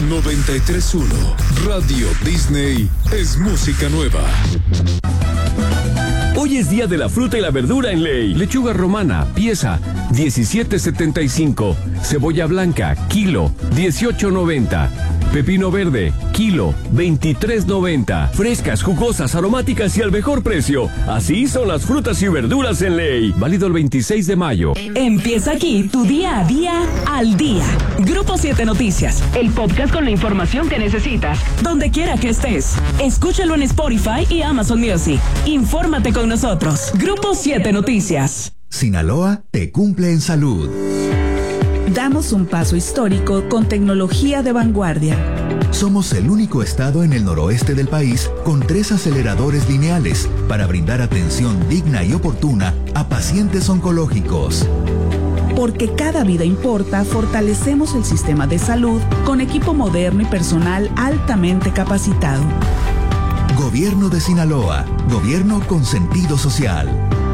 93.1 Radio Disney es música nueva. Hoy es día de la fruta y la verdura en Ley. Lechuga romana, pieza, 17.75. Cebolla blanca, kilo, 18.90. Pepino verde, kilo, 23.90. Frescas, jugosas, aromáticas y al mejor precio. Así son las frutas y verduras en Ley. Válido el 26 de mayo. Empieza aquí tu día a día al día. Grupo 7 Noticias, el podcast con la información que necesitas, donde quiera que estés. Escúchalo en Spotify y Amazon Music. Infórmate con nosotros. Grupo 7 Noticias. Sinaloa te cumple en salud. Damos un paso histórico con tecnología de vanguardia. Somos el único estado en el noroeste del país con 3 aceleradores lineales para brindar atención digna y oportuna a pacientes oncológicos. Porque cada vida importa, fortalecemos el sistema de salud con equipo moderno y personal altamente capacitado. Gobierno de Sinaloa, gobierno con sentido social.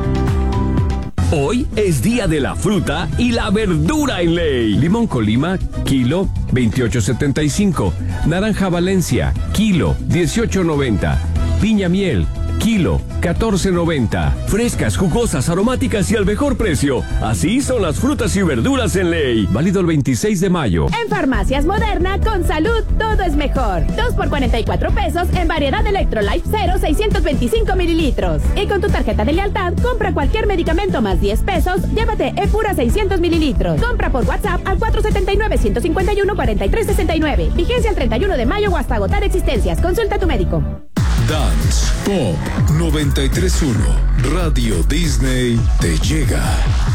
Hoy es día de la fruta y la verdura en Ley. Limón Colima, kilo, 28.75. Naranja Valencia, kilo, 18.90. Piña miel, kilo, 14.90. Frescas, jugosas, aromáticas y al mejor precio. Así son las frutas y verduras en Ley. Válido el 26 de mayo. En Farmacias Moderna, con salud, todo es mejor. 2 por 44 pesos en variedad Electrolyte 0, 625 mililitros. Y con tu tarjeta de lealtad, compra cualquier medicamento más 10 pesos, llévate Epura 600 mililitros. Compra por WhatsApp al 479-151-4369. Vigencia el 31 de mayo o hasta agotar existencias. Consulta a tu médico. Dance Pop 93.1 Radio Disney te llega.